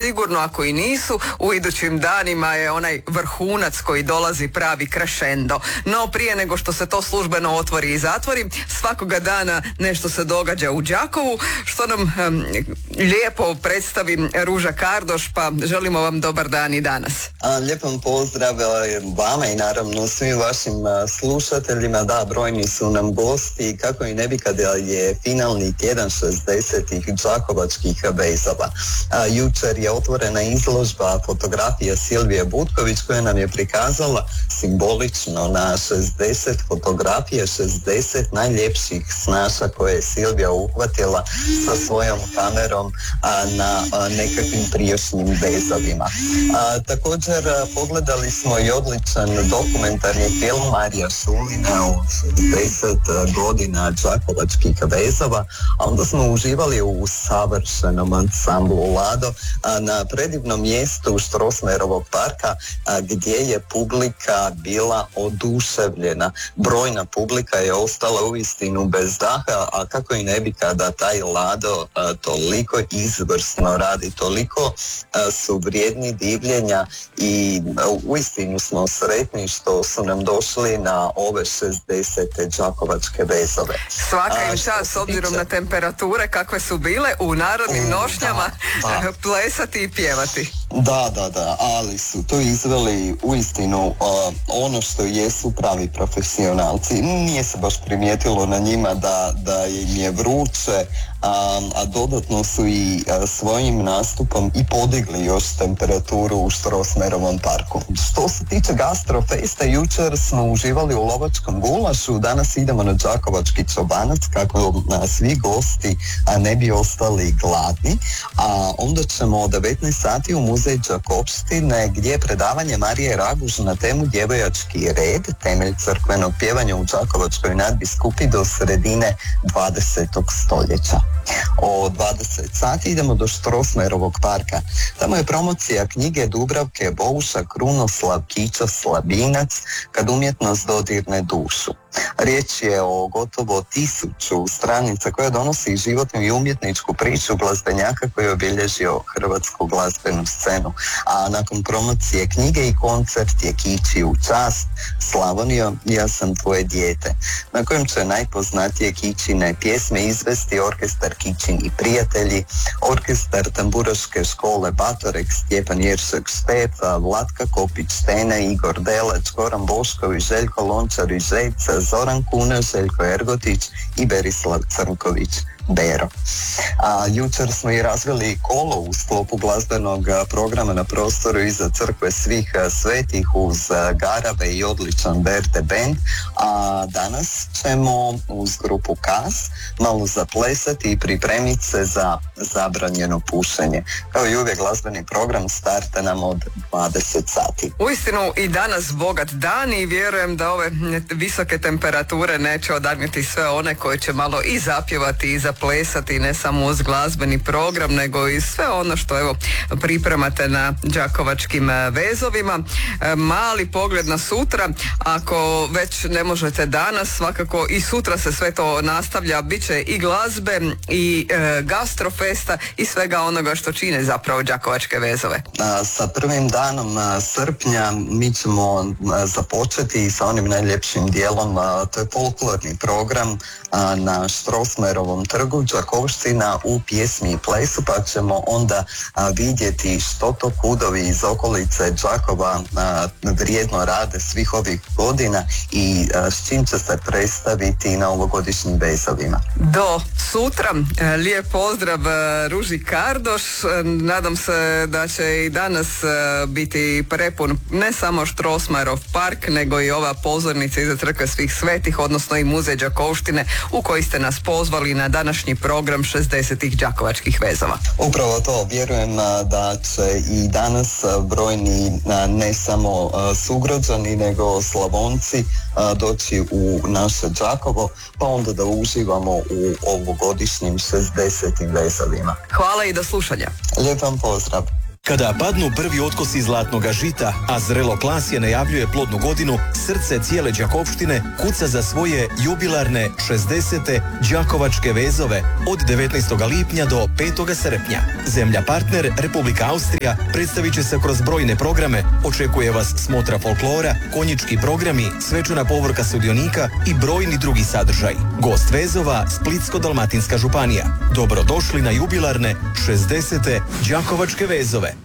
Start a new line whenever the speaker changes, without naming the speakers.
sigurno, ako i nisu, u idućim danima je onaj vrhunac koji dolazi pravi crescendo. No prije nego što se to službeno otvori i zatvori, svakoga dana nešto se događa u Đakovu, što nam lijepo predstavi Ruža Kardoš, pa želimo vam dobar dan i danas.
Lijepom pozdrav vama i naravno svim vašim slušateljima. Da, brojni su nam gosti, kako i ne bi kada je finalni tjedan 60-ih đakovačkih vezova. Jučer je otvorena izložba fotografija Silvije Butković koja nam je prikazala simbolično na 60 fotografije, 60 najljepših snaša koje je Silvija uhvatila sa svojom kamerom na nekakvim prijašnjim vezovima. Također pogledali smo i odličan dokumentarni film Marija Šulina o 60 godina đakovačkih vezova, a onda smo uživali u savršenom ansamblu Lado na predivnom mjestu Strossmayerovog parka gdje je publika bila oduševljena. Brojna publika je ostala uistinu bez daha, a kako i ne bi kada taj Lado toliko izvrsno radi, toliko su vrijedni divljenja i uistinu smo sretni što su nam došli na ove 60. đakovačke vezove.
Svaka im čast, s obzirom na temperature kakve su bile u narodnim nošnjama, plesati i pjevati.
Da, ali su to izveli uistinu ono što jesu pravi profesionalci. Nije se baš primijetilo na njima da im je vruće, a dodatno su i svojim nastupom i podigli još temperaturu u Strossmayerovom parku. Što se tiče gastrofesta, jučer smo uživali u lovačkom gulašu, danas idemo na đakovački čobanac kako svi gosti ne bi ostali gladni, a onda ćemo od 19 sati u muzej Đakovštine gdje je predavanje Marije Raguž na temu djevojački red, temelj crkvenog pjevanja u đakovačkoj nadbiskupi do sredine 20. stoljeća. O 20 sati idemo do Strossmayerovog parka. Tamo je promocija knjige Dubravke Bouša Krunoslav Kića Slabinac, Kad umjetnost dodirne dušu. Riječ je o gotovo 1000 stranica koja donosi životnu i umjetničku priču glazbenjaka koji je obilježio hrvatsku glazbenu scenu. A nakon promocije knjige i koncert je Kići u čast Slavonijo, ja sam tvoje dijete, na kojem će najpoznatije Kićine pjesme izvesti orkestar Kićini prijatelji, orkestar tamburaške škole Batorek, Stjepan Jeršak Štep, Vlatka Kopić Stene, Igor Delač, Goran Bošković, Željko Lončar i Žejca, Zoran Kuna, Željko Ergotić i Berislav Crnković Bero. Jučer smo i razvili kolo u sklopu glazbenog programa na prostoru iza crkve Svih svetih uz Garave i odličan Berte band, a danas ćemo uz grupu Kas malo zaplesati i pripremiti se za zabranjeno pušenje. Kao i uvijek glazbeni program starta nam od 20 sati.
Uistinu i danas bogat dan i vjerujem da ove visoke temperature neće odarmiti sve one koji će malo i zapjevati i zaplesati, ne samo uz glazbeni program, nego i sve ono što evo pripremate na đakovačkim vezovima. Mali pogled na sutra, ako već ne možete danas, svakako i sutra se sve to nastavlja, bit će i glazbe i gastrofesta i svega onoga što čine zapravo đakovačke vezove.
Sa prvim danom srpnja mi ćemo započeti sa onim najljepšim dijelom, to je folklorni program na Strossmayerovom trgu Đakovština u pjesmi i plesu, pa ćemo onda vidjeti što to kudovi iz okolice Đakova vrijedno rade svih ovih godina i s čim će se predstaviti na ovogodišnjim vezovima.
Do sutra, lijep pozdrav Ruži Kardoš, nadam se da će i danas biti prepun ne samo Strossmayerov park, nego i ova pozornica iza crkve Svih svetih, odnosno i muzej Đakovštine u koji ste nas pozvali na današnji program 60. đakovačkih vezova.
Upravo to, vjerujem da će i danas brojni ne samo sugrađani nego Slavonci doći u naše Đakovo, pa onda da uživamo u ovogodišnjim 60. vezovima.
Hvala i do slušanja.
Lijep vam pozdrav.
Kada padnu prvi otkosi zlatnoga žita, a zrelo klasje najavljuje plodnu godinu, srce cijele Đakovštine kuca za svoje jubilarne 60. Đakovačke vezove od 19. lipnja do 5. srpnja. Zemlja partner Republika Austrija predstavit će se kroz brojne programe, očekuje vas smotra folklora, konjički programi, svečana povorka sudionika i brojni drugi sadržaj. Gost vezova Splitsko-dalmatinska županija. Dobrodošli na jubilarne 60. Đakovačke vezove.